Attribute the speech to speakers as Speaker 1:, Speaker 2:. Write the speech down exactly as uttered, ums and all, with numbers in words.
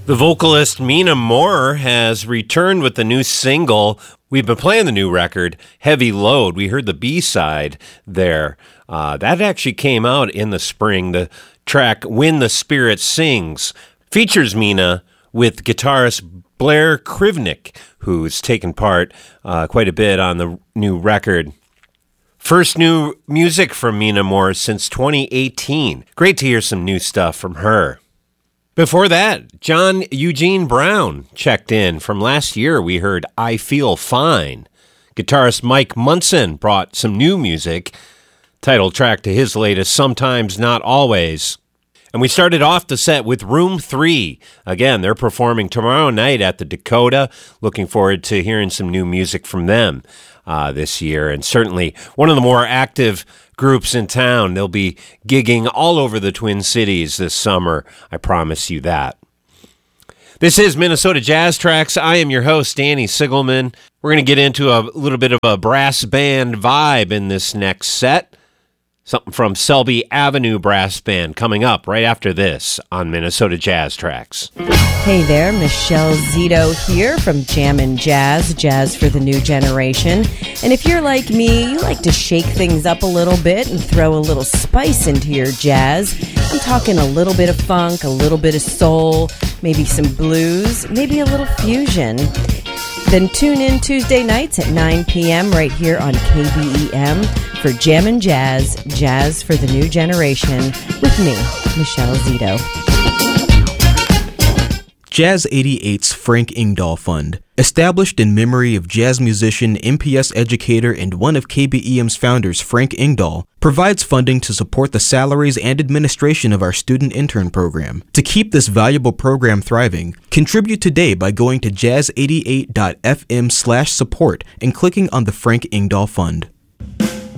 Speaker 1: The vocalist Mina Moore has returned with the new single. We've been playing the new record, Heavy Load. We heard the B-side there. Uh, that actually came out in the spring. The track When the Spirit Sings features Mina with guitarist Blair Krivnik, who's taken part uh, quite a bit on the new record. First new music from Mina Moore since twenty eighteen. Great to hear some new stuff from her. Before that, John Eugene Brown checked in. From last year, we heard I Feel Fine. Guitarist Mike Munson brought some new music, title track to his latest, Sometimes Not Always. And we started off the set with Room three. Again, they're performing tomorrow night at the Dakota. Looking forward to hearing some new music from them uh, this year. And certainly one of the more active groups in town. They'll be gigging all over the Twin Cities this summer. I promise you that. This is Minnesota Jazz Tracks. I am your host, Danny Sigelman. We're going to get into a little bit of a brass band vibe in this next set. Something from Selby Avenue Brass Band coming up right after this on Minnesota Jazz Tracks.
Speaker 2: Hey there, Michelle Zito here from Jammin' Jazz, Jazz for the New Generation. And if you're like me, you like to shake things up a little bit and throw a little spice into your jazz. I'm talking a little bit of funk, a little bit of soul, maybe some blues, maybe a little fusion. Then tune in Tuesday nights at nine p.m. right here on K B E M for Jammin' Jazz, Jazz for the New Generation with me, Michelle Zito.
Speaker 3: Jazz eighty-eight's Frank Ingdahl Fund, established in memory of jazz musician, M P S educator, and one of K B E M's founders, Frank Ingdahl, provides funding to support the salaries and administration of our student intern program. To keep this valuable program thriving, contribute today by going to jazz eighty-eight dot f m slash support and clicking on the Frank Ingdahl Fund.